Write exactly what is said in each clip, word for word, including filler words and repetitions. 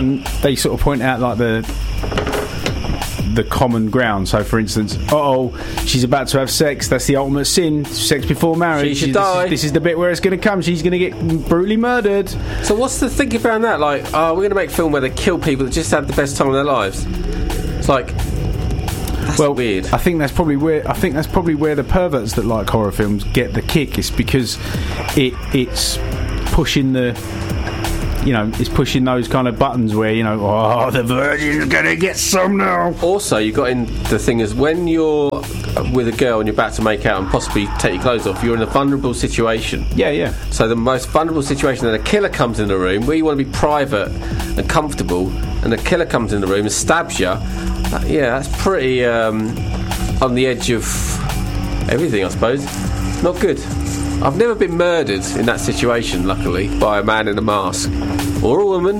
and they sort of point out like the the common ground. So, for instance, uh-oh, she's about to have sex. That's the ultimate sin. Sex before marriage. She should this die. Is, this is the bit where it's going to come. She's going to get brutally murdered. So what's the thinking around that? Like, oh, we're going to make a film where they kill people that just had the best time of their lives. It's like, that's well, weird. I think that's probably where I think that's probably where the perverts that like horror films get the kick. It's because it it's pushing the you know it's pushing those kind of buttons where you know oh the virgin's gonna get some now. Also, you got in the thing is when you're with a girl and you're about to make out and possibly take your clothes off, you're in a vulnerable situation. Yeah, yeah. So the most vulnerable situation, that a killer comes in the room where you want to be private and comfortable, and the killer comes in the room and stabs you. Uh, yeah, that's pretty um, on the edge of everything, I suppose. Not good. I've never been murdered in that situation, luckily, by a man in a mask. Or a woman.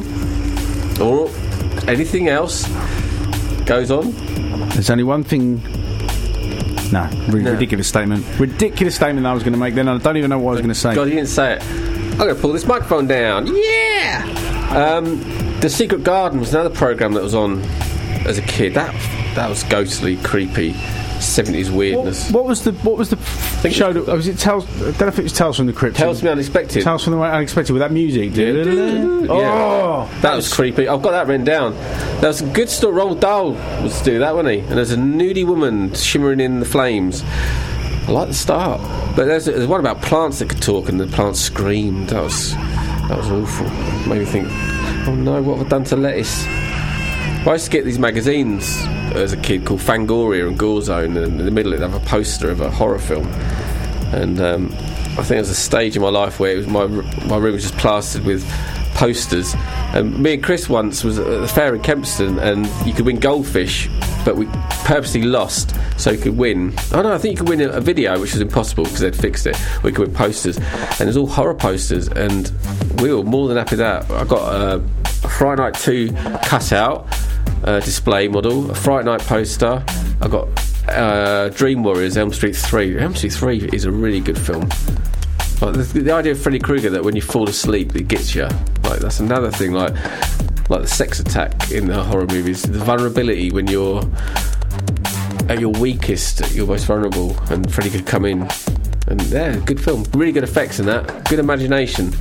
Or anything else. Goes on. There's only one thing... No, r- no. ridiculous statement. Ridiculous statement that I was going to make then. I don't even know what I was going to say. God, you didn't say it. I'm going to pull this microphone down. Yeah! Um, The Secret Garden was another programme that was on as a kid. That that was ghostly, creepy, seventies weirdness. What, what was the what was the f- show? That, was it Tales? I don't know if it was Tales from the Crypt. Tales from the Unexpected. Tales from the Unexpected with that music. Yeah. Oh, that was creepy. I've got that written down. There was a good story. Roald Dahl was to do that, wasn't he? And there's a nudie woman shimmering in the flames. I like the start, but there's, there's one about plants that could talk, and the plants screamed. That was that was awful. Made me think, oh no, what have I done to lettuce? I used to get these magazines as a kid called Fangoria and Gorezone, and in the middle of it they have a poster of a horror film. And um, I think there was a stage in my life where it was my my room was just plastered with posters. And me and Chris once was at the fair in Kempston, and you could win goldfish, but we purposely lost so you could win. Oh no, I think you could win a, a video, which was impossible because they'd fixed it. We could win posters, and it was all horror posters, and we were more than happy with that. I got a, a Friday Night two cutout. Uh, display model, a Fright Night poster. I got uh, Dream Warriors, Elm Street three. Elm Street three is a really good film. Like the, the idea of Freddy Krueger, that when you fall asleep it gets you. Like that's another thing. Like like the sex attack in the horror movies, the vulnerability when you're at your weakest, at your most vulnerable, and Freddy could come in. And yeah, good film. Really good effects in that. Good imagination.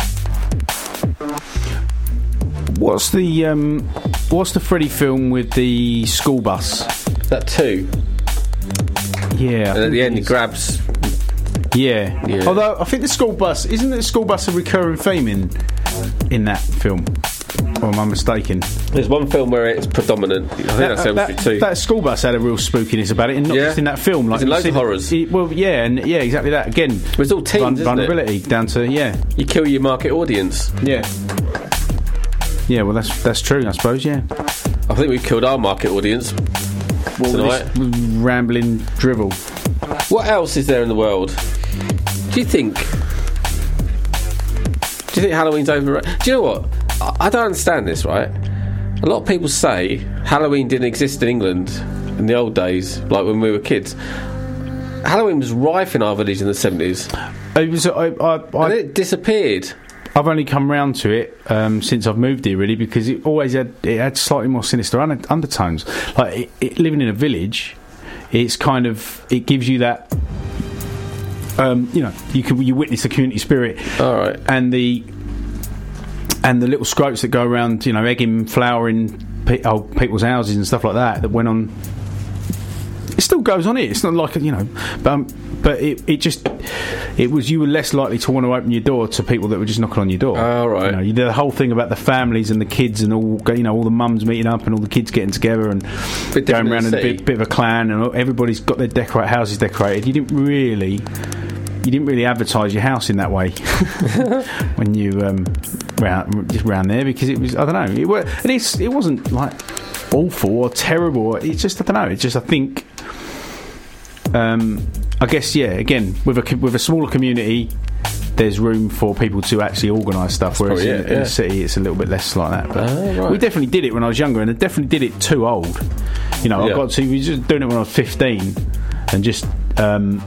What's the um, what's the Freddy film with the school bus? That two. Yeah. And at the end he grabs. Yeah. yeah. Although I think the school bus isn't the school bus a recurring theme in in that film? Or am I mistaken? There's one film where it's predominant. I think that, that's Elm that, Street two. That school bus had a real spookiness about it, and not yeah. just in that film. Like it's in loads of horrors. It, well, yeah, and yeah, exactly that. Again, but it's all teens, vul- isn't vulnerability it? down to yeah. You kill your market audience. Yeah. Yeah, well, that's that's true, I suppose. Yeah. I think we've killed our market audience well, tonight. Rambling drivel. What else is there in the world? Do you think? Do you think Halloween's overrated? Do you know what? I, I don't understand this, right? A lot of people say Halloween didn't exist in England in the old days, like when we were kids. Halloween was rife in our village in the seventies. It was. I. I, I and it disappeared. I've only come round to it um, since I've moved here, really, because it always had it had slightly more sinister un- undertones. Like it, it, living in a village, it's kind of it gives you that. Um, you know, you can you witness the community spirit, all right, and the and the little scropes that go around, you know, egging flour in pe- old people's houses and stuff like that. That went on. It still goes on here. It's not like, you know, but, um, but it, it just, it was, you were less likely to want to open your door to people that were just knocking on your door. Oh, right. You know, you did the whole thing about the families and the kids and all, you know, all the mums meeting up and all the kids getting together and going around in a bit, bit of a clan, and everybody's got their decorate houses decorated. You didn't really, you didn't really advertise your house in that way when you um, round just round there, because it was, I don't know, it were, and it's, it wasn't like awful or terrible. It's just, I don't know. It's just, I think. Um, I guess, yeah, again, with a with a smaller community, there's room for people to actually organise stuff, whereas probably, yeah, in, yeah. in the city it's a little bit less like that. But oh, right. we definitely did it when I was younger, and I definitely did it too old. You know, yeah. I got to, we were just doing it when I was fifteen, and just um,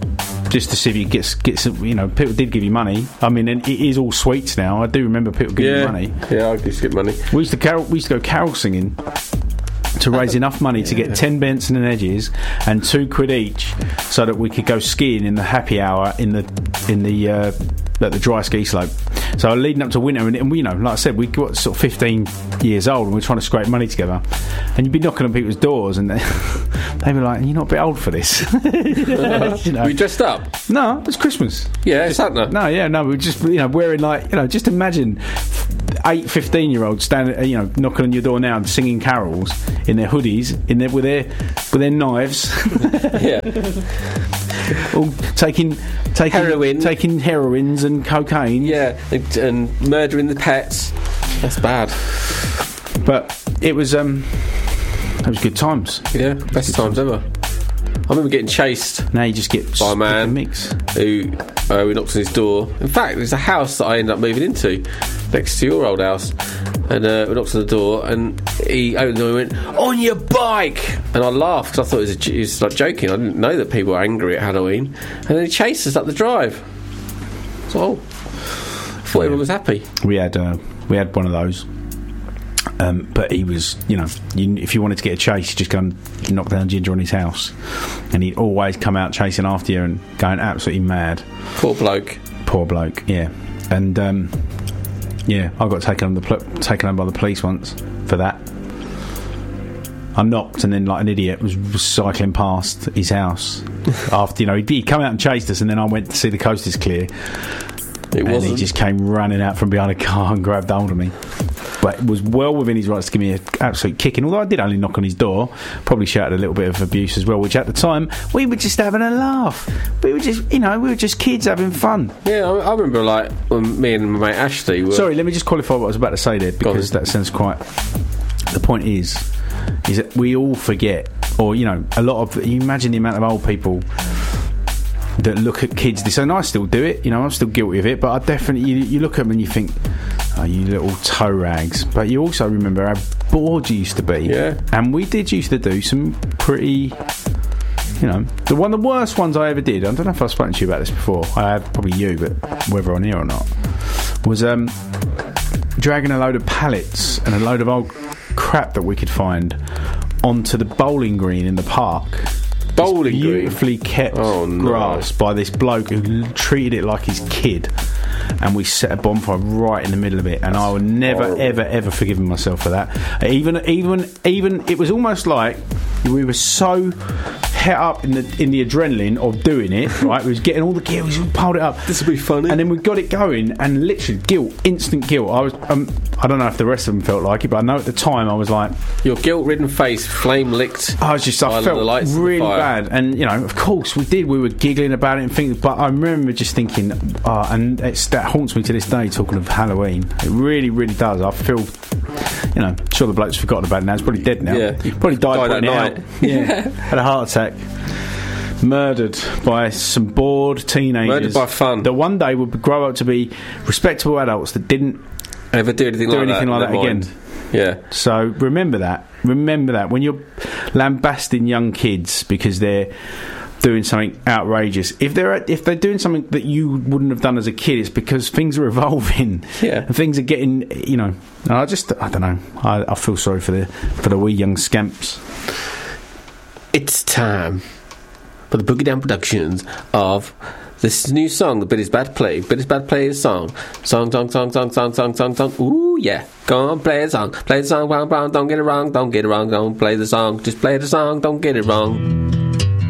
just to see if you get get some. You know, people did give you money. I mean, and it is all sweets now. I do remember people giving yeah. you money. Yeah, I used to get money. We used to carol. We used to go carol singing to raise enough money yeah. to get ten Benson and Edges and two quid each, so that we could go skiing in the happy hour in the in the uh, at the dry ski slope. So leading up to winter, and, and we, you know, like I said, we got sort of fifteen years old, and we're trying to scrape money together. And you'd be knocking on people's doors, and they, they'd be like, "You're not a bit old for this." You know? Were you dressed up? No, it was Christmas. Yeah, it's Santa. No, yeah, no, we were just, you know, wearing like, you know, just imagine eight fifteen-year-olds standing, you know, knocking on your door now and singing carols in their hoodies, in their with their with their knives. Yeah. All taking taking heroin, taking heroines and cocaine. Yeah, and, and murdering the pets. That's bad. But it was um, it was good times. Yeah, best times ever. I remember getting chased. Now you just get by a man mix. who uh, we knocked on his door. In fact, there's a house that I ended up moving into next to your old house. And uh, we knocked on the door, and he opened the door and went, "On your bike!" And I laughed because I thought it was, a, he was like joking. I didn't know that people were angry at Halloween. And then he chased us up the drive. So I thought yeah. everyone was happy. We had uh, we had one of those. Um, but he was, you know, you, if you wanted to get a chase, you just go and knock down Ginger on his house, and he'd always come out chasing after you and going absolutely mad. Poor bloke. Poor bloke. Yeah, and um, yeah, I got taken on the pl- taken on by the police once for that. I knocked, and then like an idiot was, was cycling past his house after, you know, he'd, he'd come out and chased us, and then I went to see the coast is clear. It and wasn't. He just came running out from behind a car and grabbed hold of me. But it was well within his rights to give me an absolute kicking. Although I did only knock on his door, probably shouted a little bit of abuse as well, which at the time, we were just having a laugh. We were just, you know, we were just kids having fun. Yeah, I, I remember, like, when me and my mate Ashley were... Sorry, let me just qualify what I was about to say there, because that sounds quite... The point is, is that we all forget, or, you know, a lot of... You imagine the amount of old people that look at kids this, and I still do it, you know, I'm still guilty of it, but I definitely, you, you look at them and you think, oh, you little toe rags, but you also remember how bored you used to be. Yeah. And we did used to do some pretty, you know, the one of the worst ones I ever did, I don't know if I've spoken to you about this before, I have, probably you, but whether on here or not, was um, dragging a load of pallets and a load of old crap that we could find onto the bowling green in the park. Bowling green? Beautifully kept oh, no. grass by this bloke who treated it like his kid. And we set a bonfire right in the middle of it, and I would never, horrible. ever, ever forgiven myself for that. Even, even, even, it was almost like we were so het up in the in the adrenaline of doing it. Right, we was getting all the gear, we piled it up. This would be funny. And then we got it going, and literally guilt, instant guilt. I was, um, I don't know if the rest of them felt like it, but I know at the time I was like, your guilt-ridden face, flame licked. I was just, I felt really bad, and you know, of course we did. We were giggling about it and thinking, but I remember just thinking, uh, and it's that haunts me to this day. Talking of Halloween, it really, really does. I feel, you know, sure the bloke's forgotten about it now. He's probably dead now. Yeah, he probably died, died that night. Out. Yeah, had a heart attack. Murdered by some bored teenagers. Murdered by fun. That one day would grow up to be respectable adults that didn't ever do anything do like anything that, like that again. Yeah. So remember that. Remember that when you're lambasting young kids because they're doing something outrageous. If they're if they're doing something that you wouldn't have done as a kid, it's because things are evolving. Yeah. And things are getting, you know. And I just, I don't know. I, I feel sorry for the for the wee young scamps. It's time for the Boogie Down Productions of this new song, the Billy's Bad Play. Billy's Bad Play is song. Song, song, song, song, song, song, song, song. Ooh, yeah. Go on, play the song. Play the song, bang, bang, don't get it wrong, don't get it wrong, don't play the song. Just play the song, don't get it wrong.